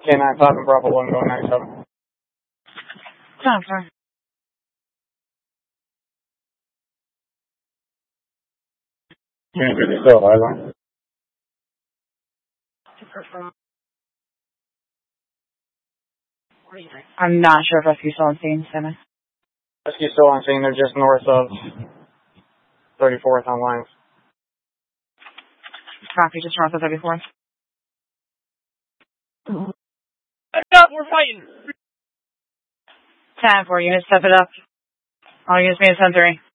K9 5 and Bravo 1 going 97. Time for. Still alive, huh? I'm not sure if rescue's still on scene, Simon. Rescue still on scene. They're just north of 34th on lines. Copy, just north of 34th. Stop, we're fighting! 10-4, units, step it up. All units made a 10-3.